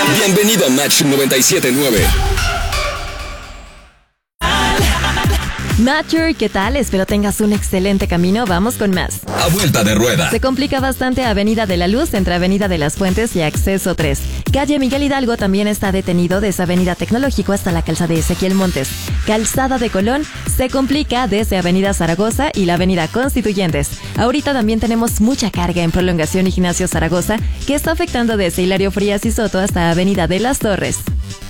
Bienvenido a Match 97.9. Matcher, ¿qué tal? Espero tengas un excelente camino. Vamos con más. A vuelta de rueda. Se complica bastante Avenida de la Luz entre Avenida de las Fuentes y Acceso 3. Calle Miguel Hidalgo también está detenido desde Avenida Tecnológico hasta la calzada de Ezequiel Montes. Calzada de Colón se complica desde Avenida Zaragoza y la Avenida Constituyentes. Ahorita también tenemos mucha carga en Prolongación Ignacio Zaragoza, que está afectando desde Hilario Frías y Soto hasta Avenida de las Torres.